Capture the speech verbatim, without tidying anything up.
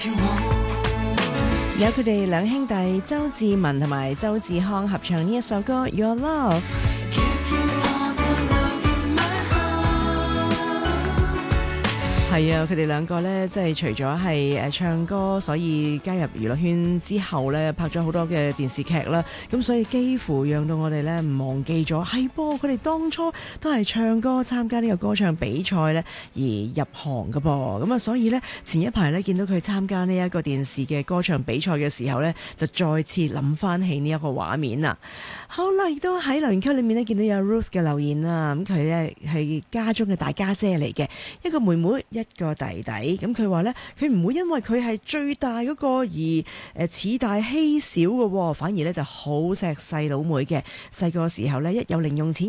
有佢哋兩兄弟周志文同埋周志康合唱呢一首歌《Your Love》。係啊，佢哋兩個呢，即係除咗係誒唱歌，所以加入娛樂圈之後呢，拍咗好多嘅電視劇啦。咁所以幾乎讓到我哋呢唔忘記咗，係噃，佢哋當初都係唱歌參加呢個歌唱比賽呢而入行㗎噃。咁啊，所以呢，前一排呢見到佢參加呢一個電視嘅歌唱比賽嘅時候呢，就再次諗翻起呢一個畫面啊。好啦，亦都喺留言區裏面呢見到有 Ruth 嘅留言啦。咁佢呢係家中嘅大家姐嚟嘅，一個妹妹一個弟弟。咁佢話呢，佢唔會因為佢係最大嗰個而誒恃大欺小嘅，反而呢就好錫細佬妹嘅。細個時候呢，一有零用錢